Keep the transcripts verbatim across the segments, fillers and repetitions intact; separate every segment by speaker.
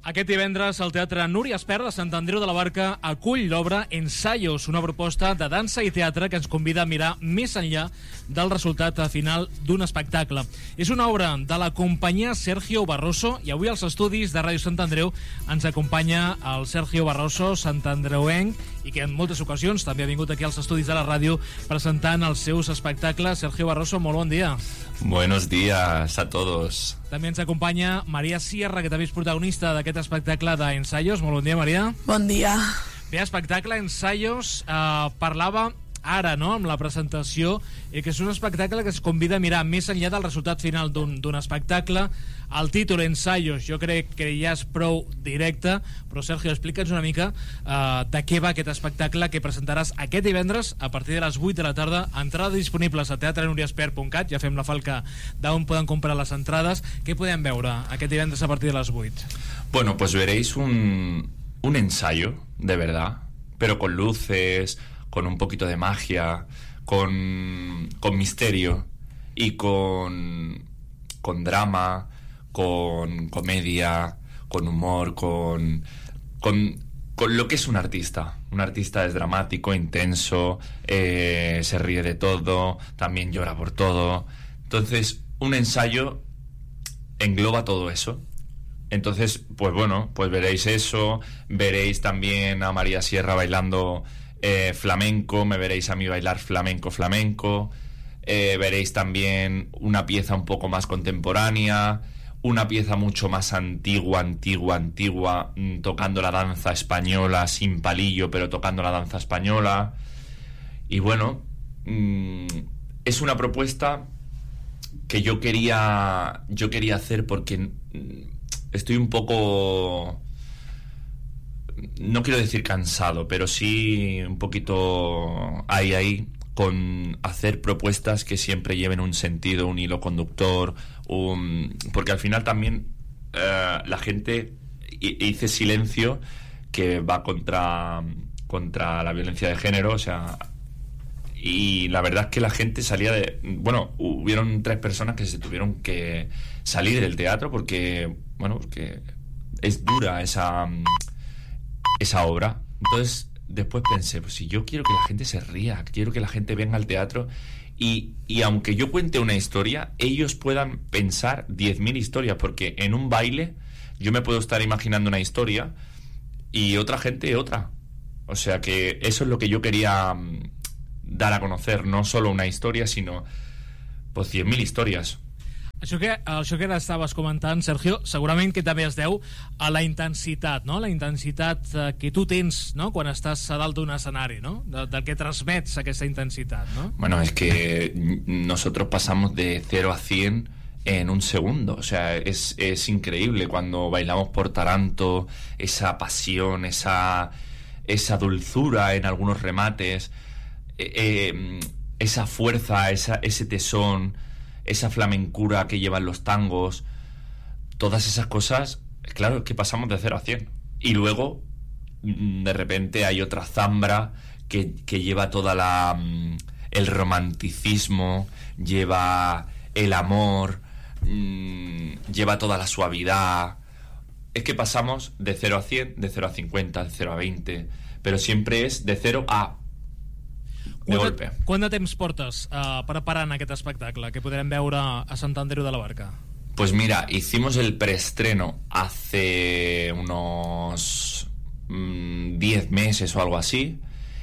Speaker 1: Aquest divendres el Teatre Núria Espert de Sant Andreu de la Barca acull l'obra Ensayos, una proposta de dansa i teatre que ens convida a mirar més enllà del resultat final d'un espectacle. És una obra de la companyia Sergio Barroso i avui als estudis de Ràdio Sant Andreu ens acompanya el Sergio Barroso, santandreuenc, i que en moltes ocasions també ha vingut aquí als estudis de la ràdio presentant els seus espectacles. Sergio Barroso, molt bon dia.
Speaker 2: Buenos días a todos.
Speaker 1: També ens acompanya Maria Sierra, que també és protagonista d'aquest espectacle d'Ensayos. Molt bon dia, Maria.
Speaker 3: Bon dia.
Speaker 1: Bé, espectacle Ensayos, eh, parlava ara, no?, amb la presentació, eh, que és un espectacle que es convida a mirar més enllà del resultat final d'un d'un espectacle. El títol Ensayos jo crec que ja és prou directe, però Sergio, explica'ns una mica eh, de què va aquest espectacle que presentaràs aquest divendres a partir de les vuit de la tarda. Entrades disponibles a teatre núria espert punt cat, ja fem la falca d'on poden comprar les entrades. Què podem veure aquest divendres a partir de les vuit?
Speaker 2: Bueno, pues veréis un, un ensayo, de verdad, pero con luces, con un poquito de magia, con, con misterio y con, con drama, con comedia, con humor, con, con, con lo que es un artista. Un artista es dramático, intenso, eh, se ríe de todo, también llora por todo. Entonces, un ensayo engloba todo eso. Entonces, pues bueno, pues veréis eso, veréis también a María Sierra bailando eh, flamenco, me veréis a mí bailar flamenco, flamenco, eh, veréis también una pieza un poco más contemporánea, una pieza mucho más antigua, antigua, antigua, mmm, tocando la danza española, sin palillo, pero tocando la danza española. Y bueno, mmm, es una propuesta que yo quería, yo quería hacer porque mmm, estoy un poco, no quiero decir cansado, pero sí un poquito ahí, ahí, con hacer propuestas que siempre lleven un sentido, un hilo conductor, un... porque al final también eh, la gente hice silencio que va contra, contra la violencia de género, o sea, y la verdad es que la gente salía de... Bueno, hubieron tres personas que se tuvieron que salir del teatro porque, bueno, porque es dura esa, esa obra. Entonces, después pensé, pues si yo quiero que la gente se ría, quiero que la gente venga al teatro y, y aunque yo cuente una historia, ellos puedan pensar diez mil historias, porque en un baile yo me puedo estar imaginando una historia y otra gente otra. O sea que eso es lo que yo quería um, dar a conocer, no solo una historia, sino pues cien mil historias.
Speaker 1: Això que, això que ara estaves comentant, Sergio, segurament que també es deu a la intensitat, no? La intensitat que tu tens, no?, quan estàs a dalt d'un escenari, no? De, del que transmets aquesta intensitat, ¿no?
Speaker 2: Bueno, es que nosotros pasamos de cero a cien en un segundo, o sea, es, es increíble cuando bailamos por Taranto, esa pasión, esa, esa dulzura en algunos remates, eh, eh, esa fuerza, esa, ese tesón, esa flamencura que llevan los tangos, todas esas cosas, claro, que pasamos de cero a cien. Y luego, de repente, hay otra zambra que, que lleva toda la el romanticismo, lleva el amor, mmm, lleva toda la suavidad. Es que pasamos de cero a cien, de cero a cincuenta, de cero a veinte, pero siempre es de cero a... de
Speaker 1: Quant
Speaker 2: golpe.
Speaker 1: de, quant de temps portes uh, preparant aquest espectacle que podrem veure a Sant Andreu de la Barca?
Speaker 2: Pues mira, hicimos el preestreno hace unos mmm, diez meses o algo así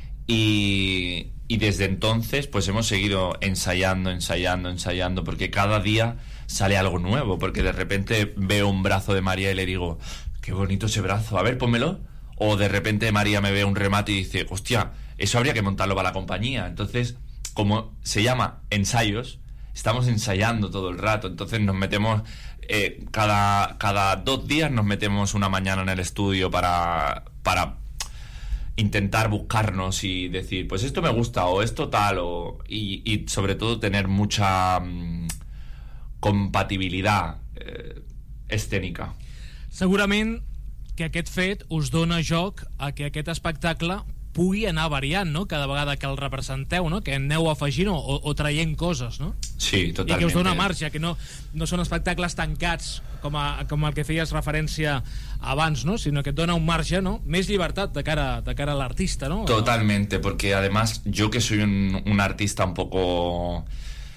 Speaker 2: y, y desde entonces pues hemos seguido ensayando, ensayando, ensayando, porque cada día sale algo nuevo, porque de repente veo un brazo de María y le digo, qué bonito ese brazo, a ver, pónmelo. O de repente María me ve un remate y dice, hostia, eso habría que montarlo para la compañía. Entonces, como se llama Ensayos, estamos ensayando todo el rato. Entonces nos metemos, eh, cada, cada dos días nos metemos una mañana en el estudio para, para intentar buscarnos y decir, pues esto me gusta, o esto tal, o, y, y sobre todo tener mucha um, compatibilitat eh, escènica.
Speaker 1: Segurament que aquest fet us dona joc a que aquest espectacle pugui anar variant, no?, cada vegada que el representeu, no?, que aneu afegint o, o traient coses, no?
Speaker 2: Sí, totalment.
Speaker 1: I que us dona marge, que no, no són espectacles tancats com, a, com el que feies referència abans, ¿no? Sinó que et dona un marge, ¿no? Més llibertat de cara, de cara a l'artista, ¿no?
Speaker 2: Totalmente, porque además yo que soy un, un artista un poco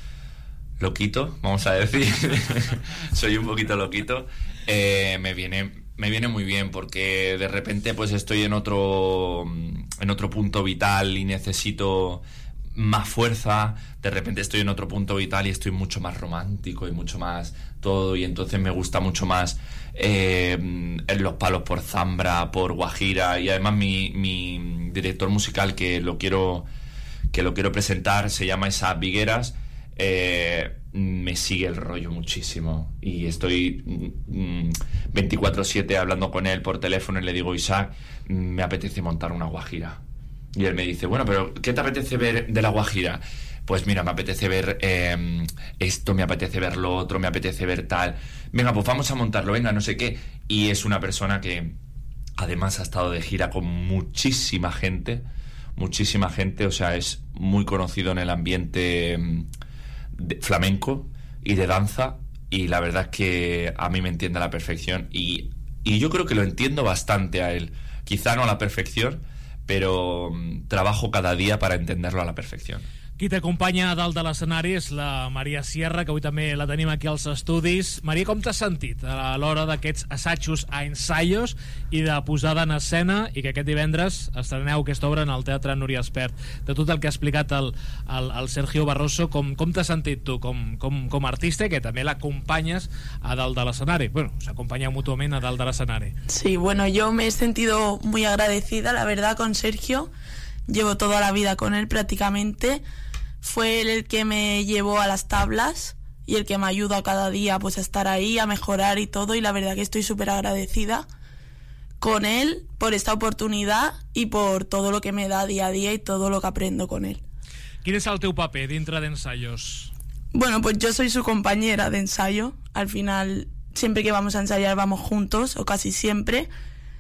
Speaker 2: loquito, vamos a decir, soy un poquito loquito, eh, me viene... me viene muy bien porque de repente pues estoy en otro en otro punto vital y necesito más fuerza, de repente estoy en otro punto vital y estoy mucho más romántico y mucho más todo, y entonces me gusta mucho más eh, en los palos por Zambra, por Guajira, y además mi, mi director musical que lo quiero que lo quiero presentar se llama Isaac Vigueras. Eh, me sigue el rollo muchísimo y estoy mm, veinticuatro siete hablando con él por teléfono y le digo: Isaac, me apetece montar una guajira. Y él me dice: bueno, pero ¿qué te apetece ver de la guajira? Pues mira, me apetece ver eh, esto, me apetece ver lo otro, me apetece ver tal. Venga, pues vamos a montarlo, venga, no sé qué. Y es una persona que además ha estado de gira con muchísima gente, muchísima gente, o sea, es muy conocido en el ambiente de flamenco y de danza, y la verdad es que a mí me entiende a la perfección, y, y yo creo que lo entiendo bastante a él, quizá no a la perfección, pero um, trabajo cada día para entenderlo a la perfección.
Speaker 1: Qui t'acompanya a dalt de l'escenari és la Maria Sierra, que avui també la tenim aquí als estudis. Maria, com t'has sentit a l'hora d'aquests assajos a ensaios i de posada en escena, i que aquest divendres estreneu aquesta obra en el Teatre Núria Espert? De tot el que ha explicat el, el, el Sergio Barroso, com, com t'has sentit tu com, com, com a artista, que també l'acompanyes a dalt de l'escenari? Bueno, s'acompanyeu mútuament a dalt de l'escenari.
Speaker 3: Sí, bueno, yo me he sentido muy agradecida, la verdad, con Sergio. Llevo toda la vida con él prácticamente. Fue él el que me llevó a las tablas y el que me ayuda cada día pues a estar ahí, a mejorar y todo, y la verdad que estoy súper agradecida con él por esta oportunidad y por todo lo que me da día a día y todo lo que aprendo con él.
Speaker 1: Quin és el teu paper dintre d'ensaios?
Speaker 3: Bueno, pues yo soy su compañera de ensayo. Al final, siempre que vamos a ensayar vamos juntos, o casi siempre,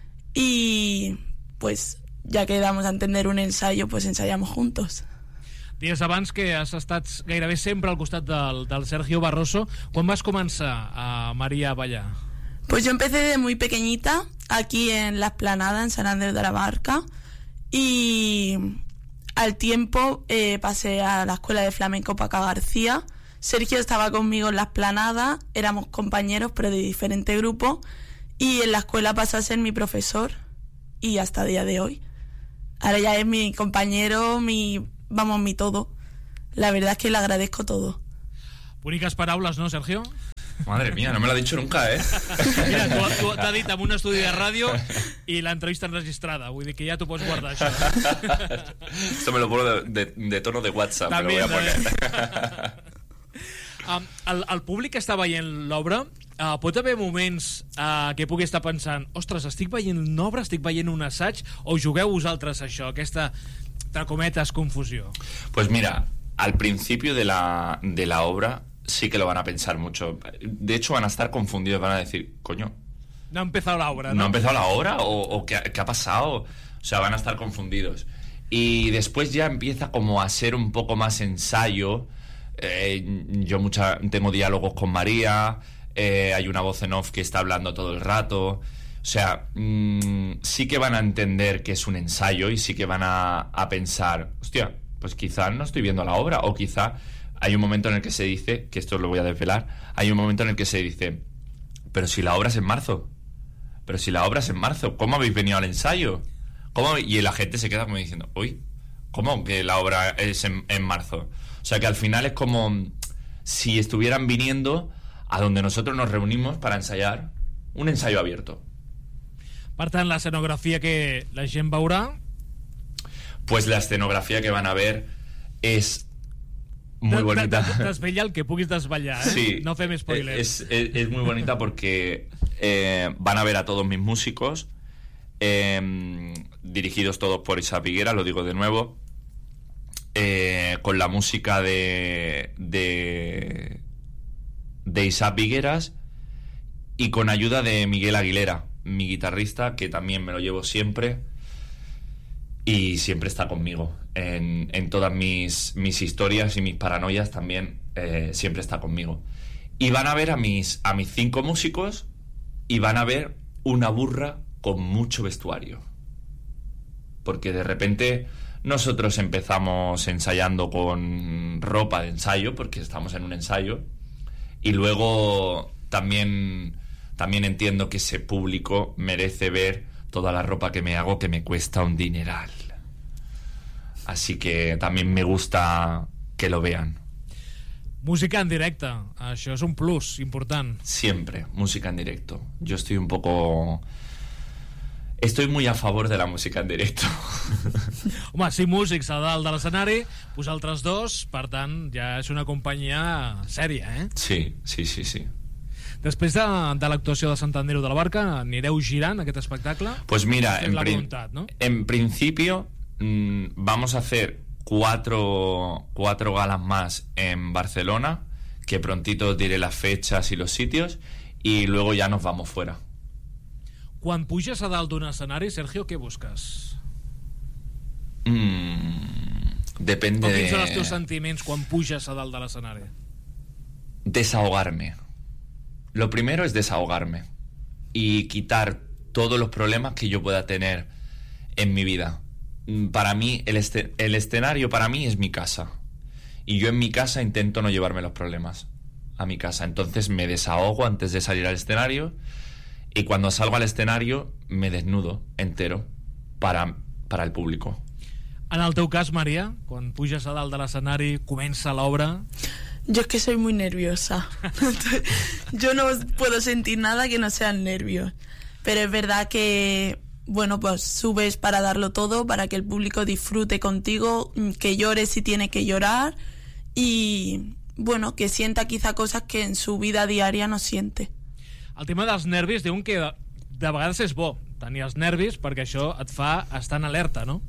Speaker 3: y pues ya que damos a entender un ensayo, pues ensayamos juntos.
Speaker 1: Dies abans que has estat gairebé sempre al costat del, del Sergio Barroso. Quan vas començar a Maria a ballar?
Speaker 3: Pues yo empecé de muy pequeñita, aquí en La Esplanada, en San Andrés de la Barca, y al tiempo eh, pasé a la escuela de flamenco Paca García. Sergio estaba conmigo en La Esplanada, éramos compañeros pero de diferente grupo, y en la escuela pasó a ser mi profesor, y hasta el día de hoy. Ahora ya es mi compañero, mi... vamos, mi todo. La verdad es que le agradezco todo.
Speaker 1: Boniques paraules, no, Sergio?
Speaker 2: Madre mía, no me lo ha dicho nunca, ¿eh?
Speaker 1: Mira, tu, tu t'ha dit en un estudi de ràdio i l'entrevista enregistrada, vull dir que ja t'ho pots guardar, això.
Speaker 2: Esto me lo pongo de, de, de tono de WhatsApp,
Speaker 1: també,
Speaker 2: me lo voy a poner.
Speaker 1: um, el, el públic que està veient l'obra, uh, pot haver moments uh, que pugui estar pensant: ostres, estic veient una obra, estic veient un assaig, o jugueu vosaltres això, aquesta, entre cometes, confusió?
Speaker 2: Pues mira, al principio de la, de la obra sí que lo van a pensar mucho. De hecho van a estar confundidos, van a decir: coño,
Speaker 1: no ha empezado la obra, ¿no?
Speaker 2: ¿No ha empezado la obra? ¿O, o qué, qué ha pasado? O sea, van a estar confundidos. Y después ya empieza como a ser un poco más ensayo. Eh, yo mucha, tengo diálogos con María, eh, hay una voz en off que está hablando todo el rato. O sea, mmm, sí que van a entender que es un ensayo, y sí que van a, a pensar: hostia, pues quizá no estoy viendo la obra, o quizá hay un momento en el que se dice, que esto lo voy a desvelar, hay un momento en el que se dice: pero si la obra es en marzo, pero si la obra es en marzo, ¿cómo habéis venido al ensayo? ¿Cómo? Y la gente se queda como diciendo: uy, ¿cómo que la obra es en, en marzo? O sea, que al final es como si estuvieran viniendo a donde nosotros nos reunimos para ensayar, un ensayo abierto.
Speaker 1: Per tant, la escenografía que la gent veurà...
Speaker 2: Pues la escenografía que van a ver es muy bonita.
Speaker 1: Desvella el que puguis desvetllar, ¿eh?
Speaker 2: Sí,
Speaker 1: no fem spoilers.
Speaker 2: Es, es, es muy bonita porque eh, van a ver a todos mis músicos, eh, dirigidos todos por Isaac Vigueras, lo digo de nuevo, eh, con la música de, de, de Isaac Vigueras, y con ayuda de Miguel Aguilera, mi guitarrista, que también me lo llevo siempre y siempre está conmigo en, en todas mis, mis historias y mis paranoias también. eh, siempre está conmigo. Y van a ver a mis, a mis cinco músicos y van a ver una burra con mucho vestuario. Porque de repente nosotros empezamos ensayando con ropa de ensayo, porque estamos en un ensayo, y luego también, también entiendo que ese público merece ver toda la ropa que me hago, que me cuesta un dineral. Así que también me gusta que lo vean.
Speaker 1: Música en directe, això és un plus important.
Speaker 2: Siempre, música en directo. Yo estoy un poco... Estoy muy a favor de la música en directo.
Speaker 1: Home, cinc músics a dalt de l'escenari, vosaltres dos, per tant, ja és una companyia sèria, eh?
Speaker 2: Sí, sí, sí, sí.
Speaker 1: Després de, de l'actuació de Sant Andreu de la Barca, anireu girant aquest espectacle?
Speaker 2: Pues mira, en,
Speaker 1: la
Speaker 2: pri
Speaker 1: voluntat, ¿no?
Speaker 2: en principio mmm, vamos a hacer cuatro, cuatro galas más en Barcelona, que prontito os diré las fechas y los sitios, y luego ya nos vamos fuera.
Speaker 1: Quan puges a dalt d'un escenari, Sergio, què busques?
Speaker 2: Mm, depende
Speaker 1: de... quins són els
Speaker 2: de...
Speaker 1: teus sentiments quan puges a dalt de l'escenari?
Speaker 2: Desahogarme. Lo primero es desahogarme y quitar todos los problemas que yo pueda tener en mi vida. Para mí, el, este... el escenario para mí es mi casa. Y yo en mi casa intento no llevarme los problemas a mi casa. Entonces me desahogo antes de salir al escenario. Y cuando salgo al escenario me desnudo entero para, para el público.
Speaker 1: En el teu cas, Maria, quan puges a dalt de l'escenari, comença l'obra...
Speaker 3: Yo es que soy muy nerviosa. Yo no puedo sentir nada que no sean nervios. Pero es verdad que, bueno, pues subes para darlo todo, para que el público disfrute contigo, que llore si tiene que llorar y, bueno, que sienta quizá cosas que en su vida diaria no siente.
Speaker 1: El tema dels nervis diuen que de, de vegades és bo tenir els nervis perquè això et fa estar en alerta, ¿no?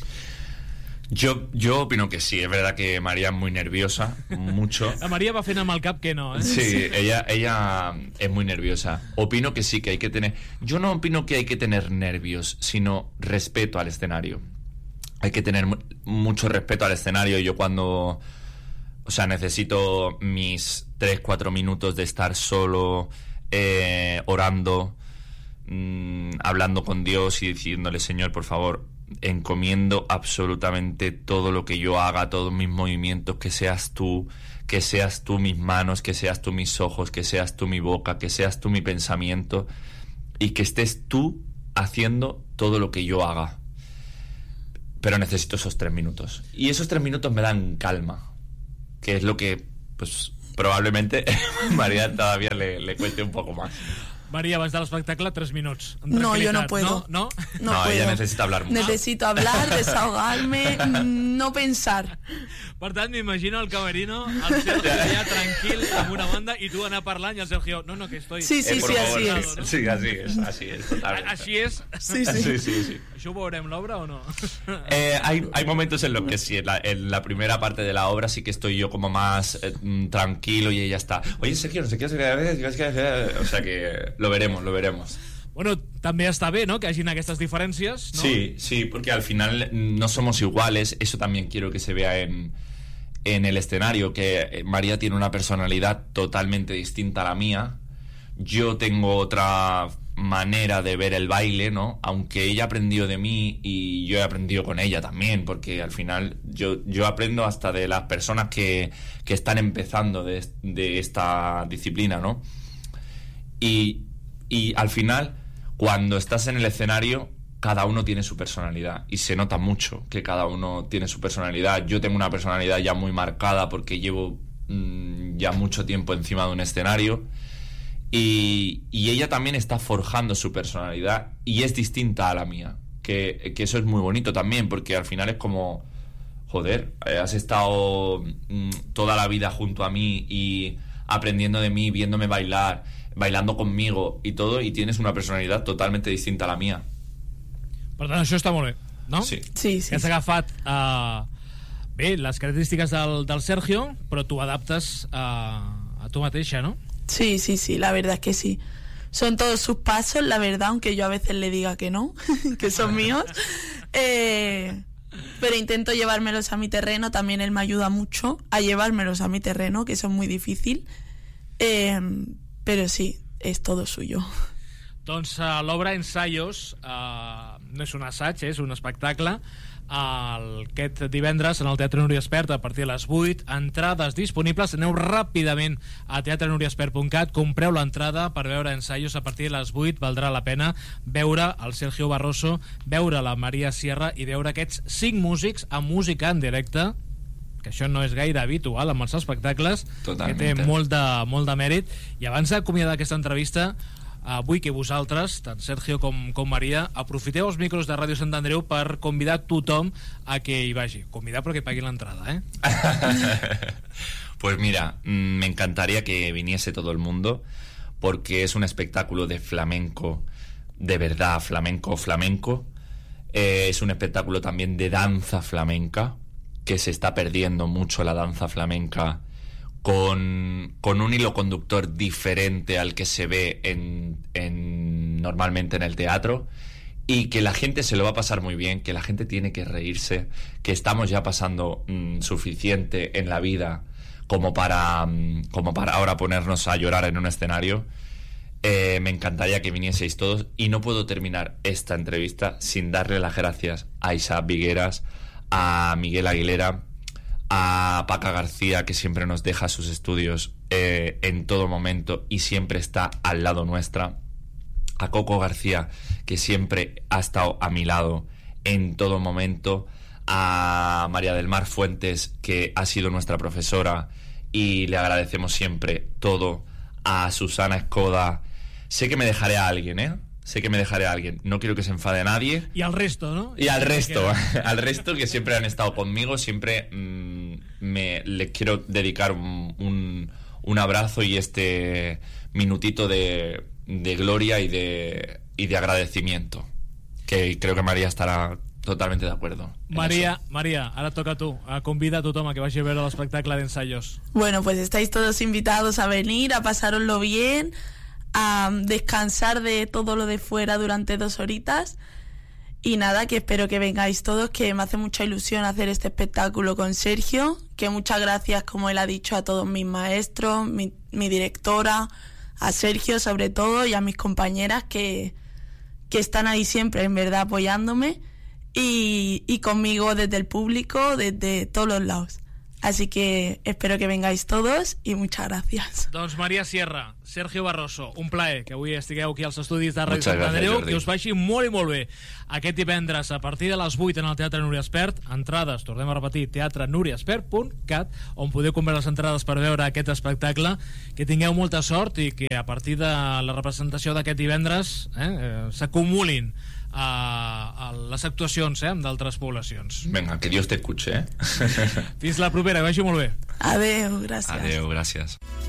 Speaker 2: Yo, yo opino que sí, es verdad que María es muy nerviosa, mucho.
Speaker 1: La María va fent amb el cap que no, ¿eh?
Speaker 2: Sí, ella, ella es muy nerviosa. Opino que sí, que hay que tener... Yo no opino que hay que tener nervios, sino respeto al escenario. Hay que tener mucho respeto al escenario. Yo cuando... O sea, necesito mis tres, cuatro minutos de estar solo... Eh, orando, mmm, hablando con Dios y diciéndole: Señor, por favor, encomiendo absolutamente todo lo que yo haga, todos mis movimientos, que seas tú, que seas tú mis manos, que seas tú mis ojos, que seas tú mi boca, que seas tú mi pensamiento y que estés tú haciendo todo lo que yo haga. Pero necesito esos tres minutos y esos tres minutos me dan calma, que es lo que, pues, probablemente María todavía le, le cueste un poco más.
Speaker 1: María, abans de l'espectacle, tres minuts.
Speaker 3: No, yo no puedo.
Speaker 1: No, no,
Speaker 3: no,
Speaker 2: no
Speaker 3: puedo.
Speaker 2: Ella necesita hablar mucho.
Speaker 3: Necesito hablar, desahogarme, no pensar.
Speaker 1: Per tant, m'imagino el camerino, el Sergio allà tranquil, amb una banda, i tu anar parlant i el Sergio, no, no, que estoy...
Speaker 3: Sí, sí,
Speaker 2: eh,
Speaker 3: sí,
Speaker 2: favor,
Speaker 3: así
Speaker 2: no,
Speaker 3: es.
Speaker 2: ¿no? Sí, así es, así es, totalmente.
Speaker 1: Així és?
Speaker 3: Sí, sí.
Speaker 2: Sí, sí, sí.
Speaker 1: Això ho veurem l'obra o no?
Speaker 2: Eh, hay, hay momentos en los que sí, en la, en la primera parte de la obra sí que estoy yo como más eh, tranquilo y ella está, oye, Sergio, no sé qué, o sea que lo veremos, lo veremos.
Speaker 1: Bueno, també està bé, ¿no?, que hagin aquestes diferències, ¿no?
Speaker 2: Sí, sí, porque al final no somos iguales, eso también quiero que se vea en, en el escenario, que María tiene una personalidad totalmente distinta a la mía, yo tengo otra manera de ver el baile, ¿no? Aunque ella aprendió de mí y yo he aprendido con ella también, porque al final yo, yo aprendo hasta de las personas que, que están empezando de, de esta disciplina, ¿no? Y, y al final, cuando estás en el escenario, cada uno tiene su personalidad y se nota mucho que cada uno tiene su personalidad. Yo tengo una personalidad ya muy marcada porque llevo mmm, ya mucho tiempo encima de un escenario. Y, y ella también está forjando su personalidad y es distinta a la mía, que, que eso es muy bonito también, porque al final es como, joder, has estado mmm, toda la vida junto a mí y aprendiendo de mí, viéndome bailar, bailando conmigo y todo, y tienes una personalidad totalmente distinta a la mía.
Speaker 1: Per tant, això està molt bé, no?
Speaker 2: Sí.
Speaker 3: Sí, sí.
Speaker 1: Que has agafat uh, bé, les característiques del, del Sergio, però tu adaptes uh, a tu mateixa, ¿no?
Speaker 3: Sí, sí, sí, la verdad es que sí. Son todos sus pasos, la verdad, aunque yo a veces le diga que no, que son míos. Eh, pero intento llevármelos a mi terreno. También él me ayuda mucho a llevármelos a mi terreno, que eso es muy difícil. Eh, pero sí, és todo suyo.
Speaker 1: Doncs uh, l'obra Ensayos uh, no és un assaig, és un espectacle uh, aquest divendres en el Teatre Núria Espert a partir de les vuit, entrades disponibles. Aneu ràpidament a teatre núria espert punt cat, compreu l'entrada per veure Ensayos a partir de les vuit. Valdrà la pena veure el Sergio Barroso, veure la Maria Sierra i veure aquests cinc músics amb música en directe, que això no és gaire habitual amb els espectacles. Totalment. Que té molt de, molt de mèrit. I abans d'acomiadar aquesta entrevista, uh, vull que vosaltres, tant Sergio com, com Maria, aprofiteu els micros de Ràdio Sant Andreu per convidar tothom a que hi vagi. Convidar però que pagui l'entrada, ¿eh?
Speaker 2: Pues mira, me encantaría que viniese todo el mundo, porque es un espectáculo de flamenco, de verdad, flamenco, flamenco. Eh, es un espectáculo también de danza flamenca, que se está perdiendo mucho la danza flamenca, con, con un hilo conductor diferente al que se ve en, en, normalmente en el teatro, y que la gente se lo va a pasar muy bien, que la gente tiene que reírse, que estamos ya pasando mmm, suficiente en la vida como para, mmm, como para ahora ponernos a llorar en un escenario. Eh, me encantaría que vinieseis todos, y no puedo terminar esta entrevista sin darle las gracias a Isaac Vigueras, a Miguel Aguilera, a Paca García, que siempre nos deja sus estudios eh, en todo momento y siempre está al lado nuestra, a Coco García, que siempre ha estado a mi lado en todo momento, a María del Mar Fuentes, que ha sido nuestra profesora y le agradecemos siempre todo, a Susana Escoda. Sé que me dejaré a alguien, ¿eh? Sé que me dejaré a alguien, no quiero que se enfade nadie.
Speaker 1: Y al resto, ¿no?
Speaker 2: Y al resto, al resto que siempre han estado conmigo, siempre mmm, me les quiero dedicar un, un, un abrazo y este minutito de, de gloria y de, y de agradecimiento, que creo que María estará totalmente de acuerdo.
Speaker 1: María, María, ahora toca a tú, a convida a tu toma que vayas a ver el espectáculo de Ensayos.
Speaker 3: Bueno, pues estáis todos invitados a venir, a pasároslo bien, a descansar de todo lo de fuera durante dos horitas. Y nada, que espero que vengáis todos, que me hace mucha ilusión hacer este espectáculo con Sergio, que muchas gracias, como él ha dicho, a todos mis maestros, mi, mi directora, a Sergio sobre todo, y a mis compañeras que, que están ahí siempre, en verdad, apoyándome, y, y conmigo desde el público, desde todos los lados. Así que espero que vengáis todos i muchas gracias.
Speaker 1: Doncs Maria Sierra, Sergio Barroso, un plaer que avui estigueu aquí als estudis de Ràdio Sant Andreu, que us vagi molt i molt bé. Aquest divendres, a partir de les vuit en el Teatre Núria Espert, entrades, tornem a repetir, teatre núria espert punt cat, on podeu comprar les entrades per veure aquest espectacle. Que tingueu molta sort i que a partir de la representació d'aquest divendres eh, eh, s'acumulin a, a les actuacions eh, d'altres poblacions.
Speaker 2: Venga, que Dios te escuche, eh?
Speaker 1: Fins la propera, que vagi molt bé.
Speaker 3: Adeu, gràcies.
Speaker 2: Adeu, gràcies.